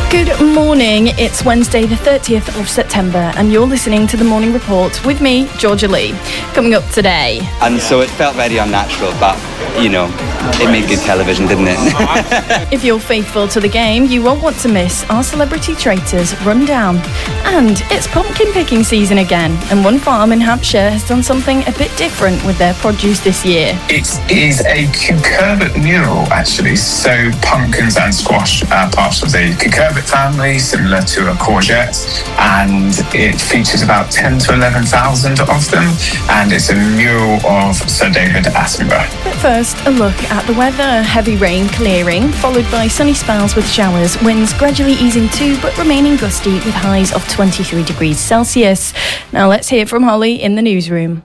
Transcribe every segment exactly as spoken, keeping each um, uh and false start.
Good morning, it's Wednesday the thirtieth of September and you're listening to The Morning Report with me, Georgia Lee. Coming up today. And so it felt very unnatural, but, you know, it made good television, didn't it? If you're faithful to the game, you won't want to miss our Celebrity Traitors rundown. And it's pumpkin picking season again, and one farm in Hampshire has done something a bit different with their produce this year. It is a cucurbit mural, actually. So pumpkins and squash are part of the cucurbit family, similar to a courgette, and it features about ten to eleven thousand of them, and it's a mural of Sir David Attenborough. But first, a look at the weather. Heavy rain clearing, followed by sunny spells with showers, winds gradually easing too, but remaining gusty with highs of twenty-three degrees Celsius. Now let's hear from Holly in the newsroom.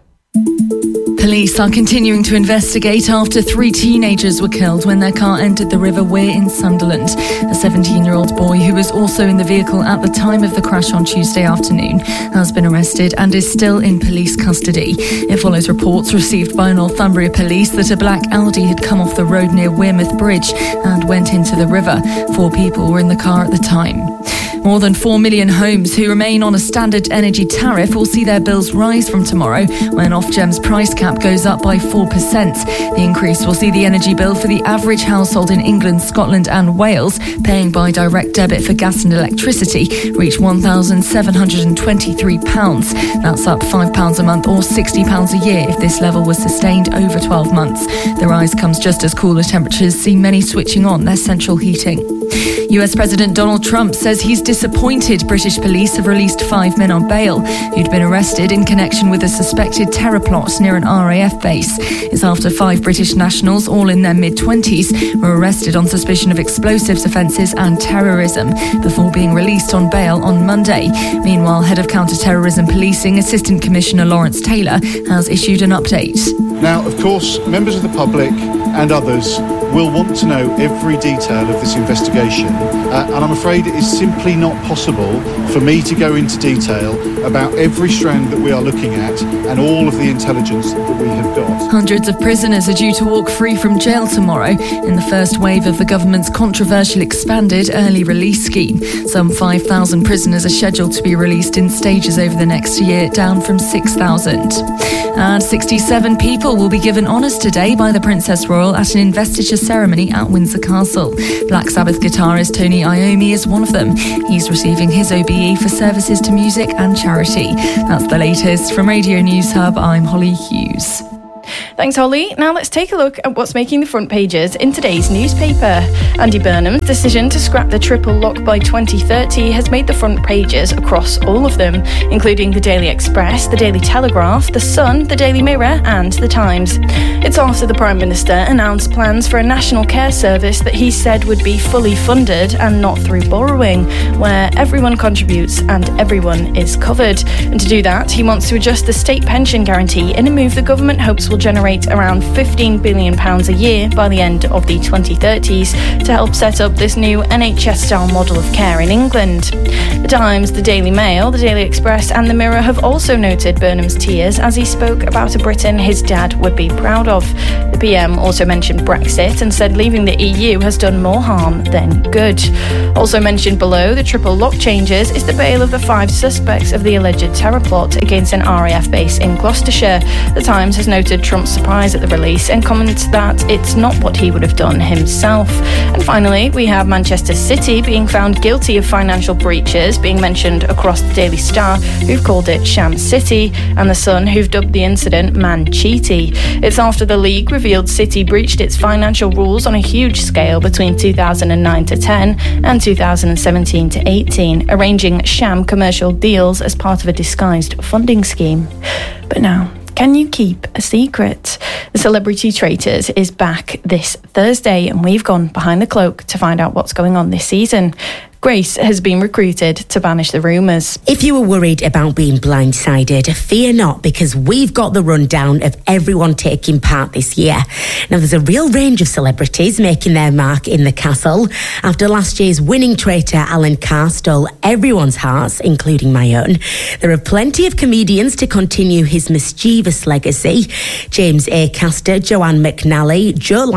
Police are continuing to investigate after three teenagers were killed when their car entered the River Wear in Sunderland. A seventeen-year-old boy who was also in the vehicle at the time of the crash on Tuesday afternoon has been arrested and is still in police custody. It follows reports received by Northumbria Police that a black Audi had come off the road near Wearmouth Bridge and went into the river. Four people were in the car at the time. More than four million homes who remain on a standard energy tariff will see their bills rise from tomorrow when Ofgem's price cap goes up by four percent. The increase will see the energy bill for the average household in England, Scotland and Wales paying by direct debit for gas and electricity reach one thousand seven hundred twenty-three pounds. That's up five pounds a month or sixty pounds a year if this level was sustained over twelve months. The rise comes just as cooler temperatures see many switching on their central heating. U S President Donald Trump says he's disappointed British police have released five men on bail who'd been arrested in connection with a suspected terror plot near an R A F base. It's after five British nationals, all in their mid-twenties, were arrested on suspicion of explosives offences and terrorism before being released on bail on Monday. Meanwhile, Head of Counter-Terrorism Policing, Assistant Commissioner Lawrence Taylor, has issued an update. Now, of course, members of the public and others will want to know every detail of this investigation, uh, and I'm afraid it is simply not possible for me to go into detail about every strand that we are looking at and all of the intelligence that we have got. Hundreds of prisoners are due to walk free from jail tomorrow in the first wave of the government's controversial expanded early release scheme. Some five thousand prisoners are scheduled to be released in stages over the next year, down from six thousand. And sixty-seven people will be given honours today by the Princess Royal at an investiture ceremony at Windsor Castle. Black Sabbath guitarist Tony Iommi is one of them. He's receiving his O B E for services to music and charity. That's the latest from Radio News Hub. I'm Holly Hughes. Thanks, Holly. Now let's take a look at what's making the front pages in today's newspaper. Andy Burnham's decision to scrap the triple lock by twenty thirty has made the front pages across all of them, including the Daily Express, the Daily Telegraph, the Sun, the Daily Mirror and the Times. It's after the Prime Minister announced plans for a national care service that he said would be fully funded and not through borrowing, where everyone contributes and everyone is covered. And to do that, he wants to adjust the state pension guarantee in a move the government hopes will generate around fifteen billion pounds a year by the end of the twenty thirties to help set up this new N H S-style model of care in England. The Times, the Daily Mail, the Daily Express and the Mirror have also noted Burnham's tears as he spoke about a Britain his dad would be proud of. The P M also mentioned Brexit and said leaving the E U has done more harm than good. Also mentioned below the triple lock changes is the bail of the five suspects of the alleged terror plot against an R A F base in Gloucestershire. The Times has noted Trump's surprise at the release and comments that it's not what he would have done himself. And finally, we have Manchester City being found guilty of financial breaches being mentioned across the Daily Star, who've called it Sham City, and the Sun, who've dubbed the incident Man Cheaty. It's after the league revealed City breached its financial rules on a huge scale between two thousand nine to ten and two thousand seventeen to eighteen, arranging sham commercial deals as part of a disguised funding scheme. But now, can you keep a secret? The Celebrity Traitors is back this Thursday and we've gone behind the cloak to find out what's going on this season. Grace has been recruited to banish the rumours. If you were worried about being blindsided, fear not, because we've got the rundown of everyone taking part this year. Now, there's a real range of celebrities making their mark in the castle. After last year's winning traitor, Alan Carr, stole everyone's hearts, including my own, there are plenty of comedians to continue his mischievous legacy. James Acaster, Joanne McNally, Joe Lycett,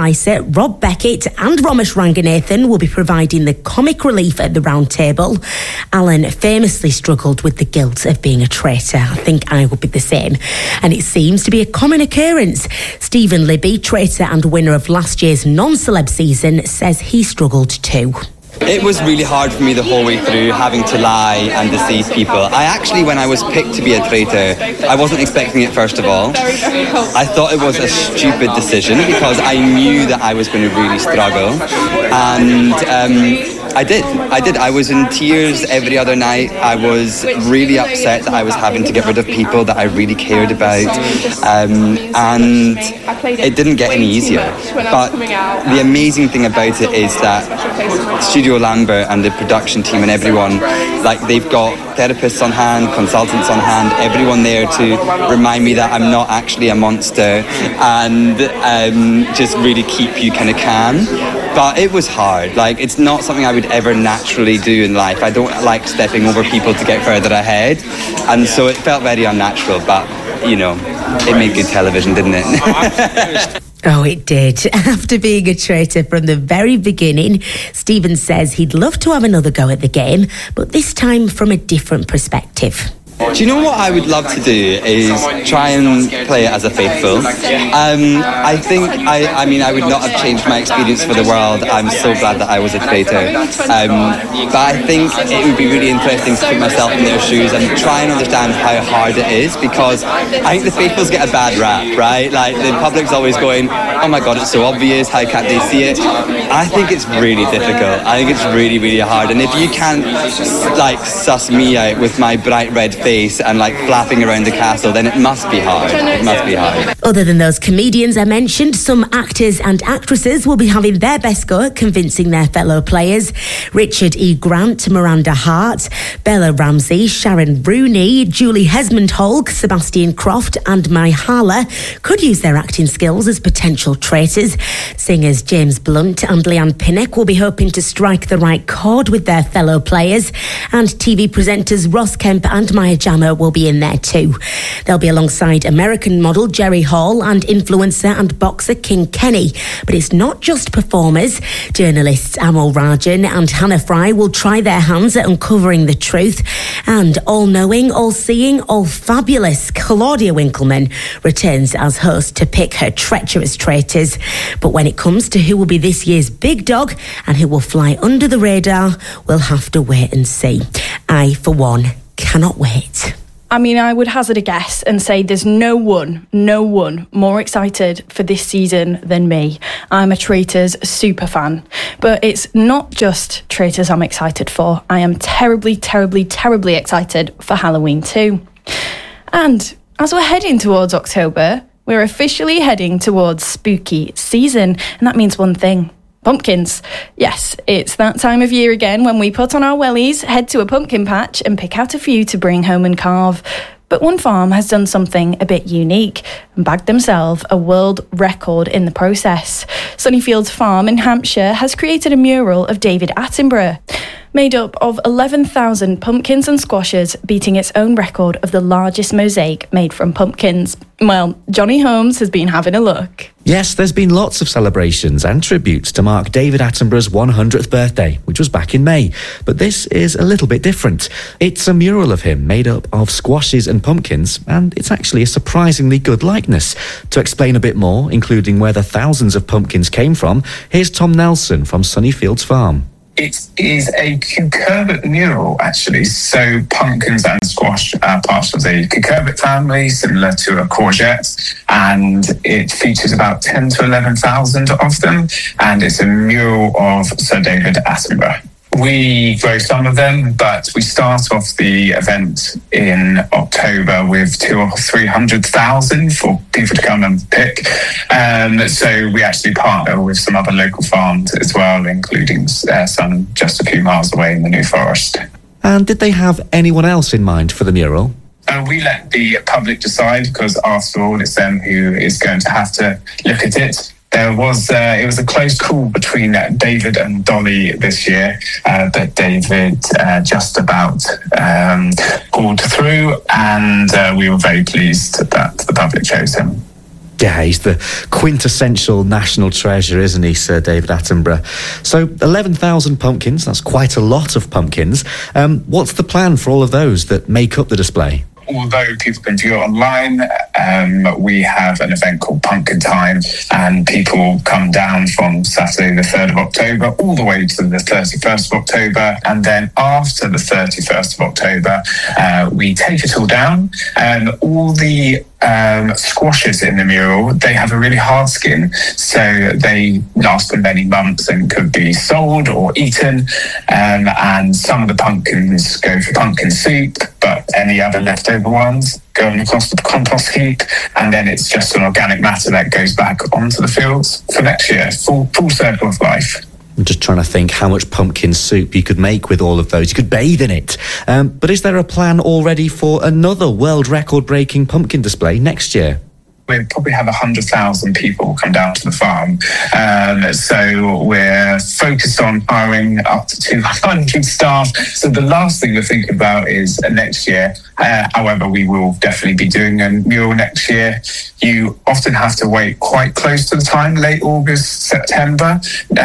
Rob Beckett and Ramesh Ranganathan will be providing the comic relief at the round table. Alan famously struggled with the guilt of being a traitor. I think I would be the same. And it seems to be a common occurrence. Stephen Libby, traitor and winner of last year's non-celeb season, says he struggled too. It was really hard for me the whole way through, having to lie and deceive people. I actually, when I was picked to be a traitor, I wasn't expecting it first of all. I thought it was a stupid decision because I knew that I was going to really struggle. And um, I did. I did. I was in tears every other night. I was really upset that I was having to get rid of people that I really cared about. Um, and it didn't get any easier. But the amazing thing about it is that Studio Lambert and the production team and everyone, like, they've got therapists on hand, consultants on hand, everyone there to remind me that I'm not actually a monster and um, just really keep you kind of calm. But it was hard. Like, it's not something I would ever naturally do in life. I don't like stepping over people to get further ahead. And so it felt very unnatural, but, you know, it made good television, didn't it? Oh, it did. After being a traitor from the very beginning, Stephen says he'd love to have another go at the game, but this time from a different perspective. Do you know what I would love to do is try and play it as a faithful. Um, I think, I, I mean, I would not have changed my experience for the world. I'm so glad that I was a traitor. Um, but I think it would be really interesting to put myself in their shoes and try and understand how hard it is, because I think the faithfuls get a bad rap, right? Like, the public's always going, oh my God, it's so obvious, how can't they see it? I think it's really difficult. I think it's really, really hard. And if you can't, like, suss me out with my bright red face and like flapping around the castle, then it must be hard. It must be hard. Other than those comedians I mentioned, some actors and actresses will be having their best go at convincing their fellow players. Richard E. Grant, Miranda Hart, Bella Ramsey, Sharon Rooney, Julie Hesmond-Holg, Sebastian Croft and Myhala could use their acting skills as potential traitors. Singers James Blunt and Leanne Pinnock will be hoping to strike the right chord with their fellow players, and T V presenters Ross Kemp and Maya Jama will be in there too. They'll be alongside American model Jerry Hall and influencer and boxer King Kenny. But it's not just performers. Journalists Amal Rajan and Hannah Fry will try their hands at uncovering the truth. And all-knowing, all-seeing, all-fabulous Claudia Winkleman returns as host to pick her treacherous traitors. But when it comes to who will be this year's big dog and who will fly under the radar, we'll have to wait and see. I, for one, cannot wait. I mean, I would hazard a guess and say there's no one, no one more excited for this season than me. I'm a Traitors super fan. But it's not just Traitors I'm excited for. I am terribly, terribly, terribly excited for Halloween too. And as we're heading towards October, we're officially heading towards spooky season. And that means one thing. Pumpkins. Yes, it's that time of year again when we put on our wellies, head to a pumpkin patch and pick out a few to bring home and carve. But one farm has done something a bit unique and bagged themselves a world record in the process. Sunnyfields Farm in Hampshire has created a mural of David Attenborough, made up of eleven thousand pumpkins and squashes, beating its own record of the largest mosaic made from pumpkins. Well, Johnny Holmes has been having a look. Yes, there's been lots of celebrations and tributes to mark David Attenborough's one hundredth birthday, which was back in May. But this is a little bit different. It's a mural of him made up of squashes and pumpkins, and it's actually a surprisingly good likeness. To explain a bit more, including where the thousands of pumpkins came from, here's Tom Nelson from Sunnyfields Farm. It is a cucurbit mural, actually. So pumpkins and squash are part of the cucurbit family, similar to a courgette, and it features about ten to eleven thousand of them, and it's a mural of Sir David Attenborough. We grow some of them, but we start off the event in October with two or three hundred thousand for people to come and pick. Um, so we actually partner with some other local farms as well, including uh, some just a few miles away in the New Forest. And did they have anyone else in mind for the mural? Uh, we let the public decide, because after all, it's them who is going to have to look at it. There was uh, it was a close call between uh, David and Dolly this year, uh, but David uh, just about um, pulled through, and uh, we were very pleased that the public chose him. Yeah, he's the quintessential national treasure, isn't he, Sir David Attenborough? So, eleven thousand pumpkins, that's quite a lot of pumpkins. Um, what's the plan for all of those that make up the display? Although people can view it online, um, we have an event called Pumpkin Time, and people come down from Saturday the third of October all the way to the thirty-first of October, and then after the thirty-first of October, uh, we take it all down, and all the um, squashes in the mural, they have a really hard skin, so they last for many months and could be sold or eaten, um, and some of the pumpkins go for pumpkin soup, but any other leftover ones go across the compost heap, and then it's just an organic matter that goes back onto the fields for next year. Full, full circle of life. I'm just trying to think how much pumpkin soup you could make with all of those. You could bathe in it. Um, but is there a plan already for another world record-breaking pumpkin display next year? We'll probably have one hundred thousand people come down to the farm. Um, so we're focused on hiring up to two hundred staff. So the last thing we're thinking about is uh, next year. Uh, however, we will definitely be doing a mural next year. You often have to wait quite close to the time, late August, September,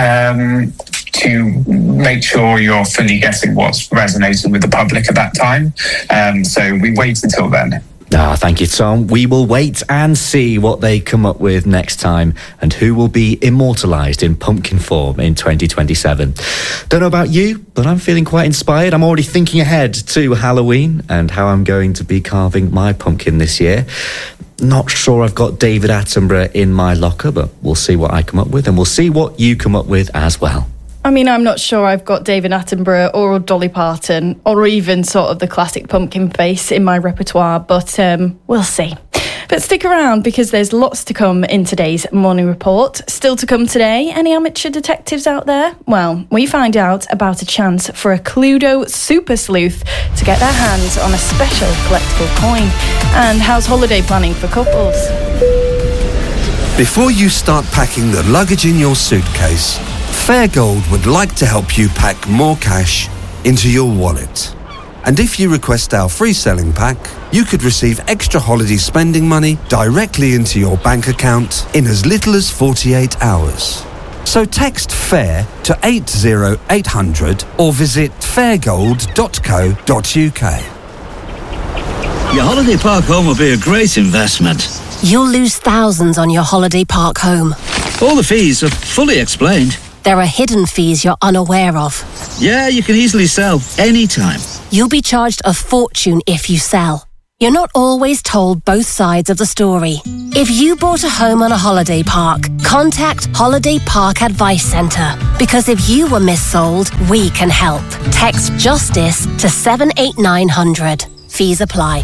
um, to make sure you're fully getting what's resonating with the public at that time. Um, so we wait until then. Ah, thank you, Tom. We will wait and see what they come up with next time and who will be immortalised in pumpkin form in twenty twenty-seven. Don't know about you, but I'm feeling quite inspired. I'm already thinking ahead to Halloween and how I'm going to be carving my pumpkin this year. Not sure I've got David Attenborough in my locker, but we'll see what I come up with, and we'll see what you come up with as well. I mean, I'm not sure I've got David Attenborough or Dolly Parton or even sort of the classic pumpkin face in my repertoire, but um, we'll see. But stick around because there's lots to come in today's morning report. Still to come today, any amateur detectives out there? Well, we find out about a chance for a Cluedo super sleuth to get their hands on a special collectible coin. And how's holiday planning for couples? Before you start packing the luggage in your suitcase, Fairgold would like to help you pack more cash into your wallet. And if you request our free selling pack, you could receive extra holiday spending money directly into your bank account in as little as forty-eight hours. So text FAIR to eight zero eight hundred or visit fairgold dot co dot uk. Your holiday park home will be a great investment. You'll lose thousands on your holiday park home. All the fees are fully explained. There are hidden fees you're unaware of. Yeah, you can easily sell anytime. You'll be charged a fortune if you sell. You're not always told both sides of the story. If you bought a home on a holiday park, contact Holiday Park Advice Centre. Because if you were missold, we can help. Text JUSTICE to seven eight nine hundred. Fees apply.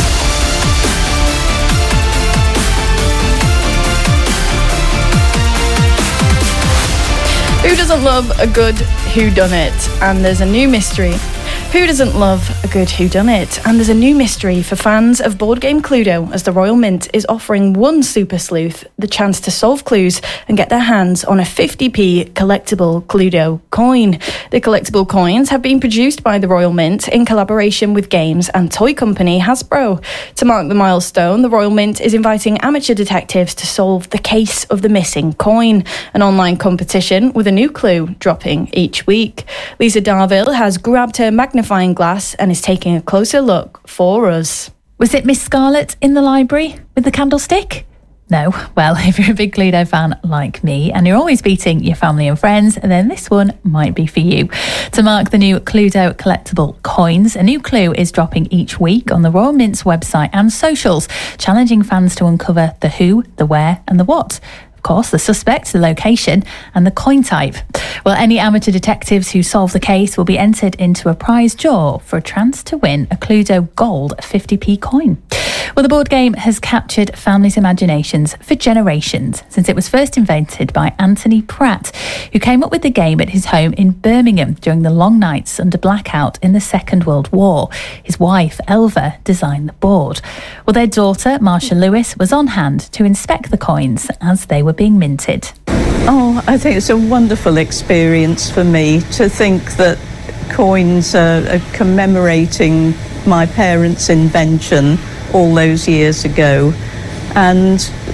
Who doesn't love a good whodunit? And there's a new mystery. Who doesn't love a good whodunit? And there's a new mystery for fans of board game Cluedo, as the Royal Mint is offering one super sleuth the chance to solve clues and get their hands on a fifty p collectible Cluedo coin. The collectible coins have been produced by the Royal Mint in collaboration with games and toy company Hasbro. To mark the milestone, the Royal Mint is inviting amateur detectives to solve the case of the missing coin, an online competition with a new clue dropping each week. Lisa Darville has grabbed her magnifying glass and is taking a closer look for us. Was it Miss Scarlet in the library with the candlestick? No. Well, if you're a big Cluedo fan like me and you're always beating your family and friends, then this one might be for you. To mark the new Cluedo collectible coins, a new clue is dropping each week on the Royal Mint's website and socials, challenging fans to uncover the who, the where and the what. Of course, the suspect, the location and the coin type. Well, any amateur detectives who solve the case will be entered into a prize draw for a chance to win a Cluedo Gold fifty p coin. Well, the board game has captured families' imaginations for generations since it was first invented by Anthony Pratt, who came up with the game at his home in Birmingham during the long nights under blackout in the Second World War. His wife, Elva, designed the board. Well, their daughter, Marsha Lewis, was on hand to inspect the coins as they were being minted. Oh, I think it's a wonderful experience for me to think that coins are, are commemorating my parents' invention all those years ago, and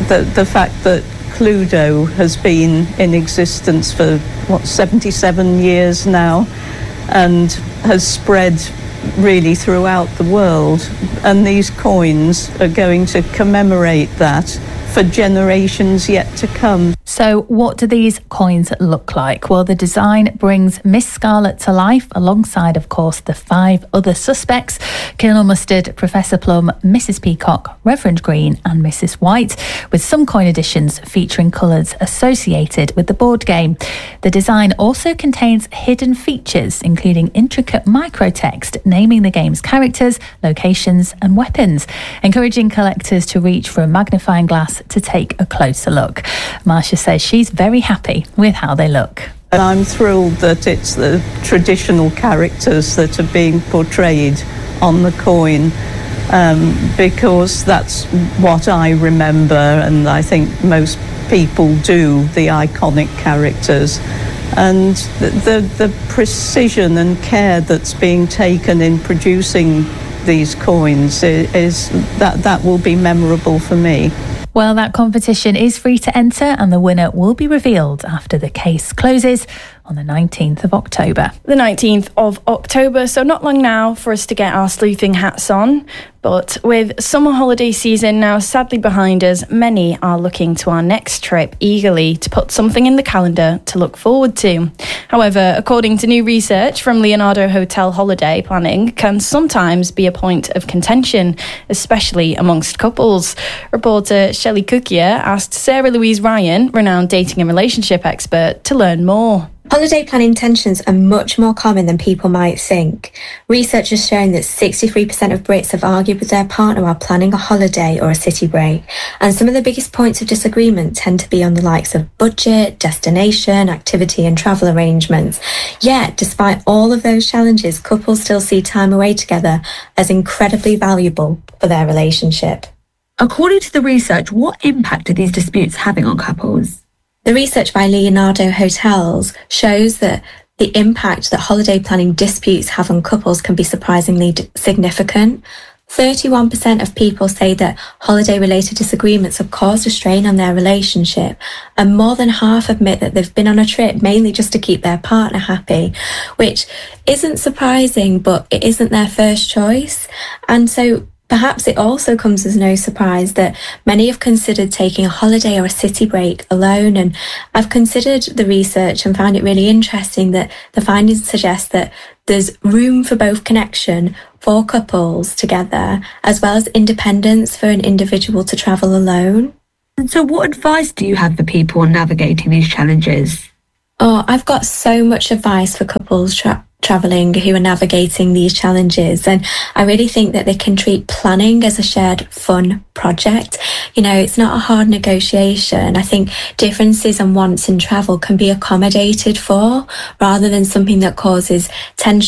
the, the fact that Cluedo has been in existence for, what, seventy-seven years now, and has spread really throughout the world. And these coins are going to commemorate that for generations yet to come. So what do these coins look like? Well, the design brings Miss Scarlet to life alongside, of course, the five other suspects: Colonel Mustard, Professor Plum, Missus Peacock, Reverend Green and Missus White, with some coin additions featuring colours associated with the board game. The design also contains hidden features, including intricate microtext naming the game's characters, locations and weapons, encouraging collectors to reach for a magnifying glass to take a closer look. Marcia says she's very happy with how they look. And I'm thrilled that it's the traditional characters that are being portrayed on the coin, um, because that's what I remember, and I think most people do, the iconic characters. And the, the, the precision and care that's being taken in producing these coins is, is that that will be memorable for me. Well, that competition is free to enter and the winner will be revealed after the case closes on the nineteenth of October. The nineteenth of October, so not long now for us to get our sleuthing hats on. But with summer holiday season now sadly behind us, many are looking to our next trip eagerly to put something in the calendar to look forward to. However, according to new research from Leonardo Hotel Holiday, planning can sometimes be a point of contention, especially amongst couples. Reporter Shelley Cookier asked Sarah Louise Ryan, renowned dating and relationship expert, to learn more. Holiday planning tensions are much more common than people might think. Research has shown that sixty-three percent of Brits have argued with their partner while planning a holiday or a city break. And some of the biggest points of disagreement tend to be on the likes of budget, destination, activity and travel arrangements. Yet, despite all of those challenges, couples still see time away together as incredibly valuable for their relationship. According to the research, what impact are these disputes having on couples? The research by Leonardo Hotels shows that the impact that holiday planning disputes have on couples can be surprisingly d- significant. thirty-one percent of people say that holiday-related disagreements have caused a strain on their relationship, and more than half admit that they've been on a trip mainly just to keep their partner happy, which isn't surprising, but it isn't their first choice. And so perhaps it also comes as no surprise that many have considered taking a holiday or a city break alone. And I've considered the research and found it really interesting that the findings suggest that there's room for both connection for couples together, as well as independence for an individual to travel alone. And so what advice do you have for people on navigating these challenges? Oh, I've got so much advice for couples tra- travelling who are navigating these challenges, and I really think that they can treat planning as a shared fun project. You know, it's not a hard negotiation. I think differences and wants in travel can be accommodated for rather than something that causes tension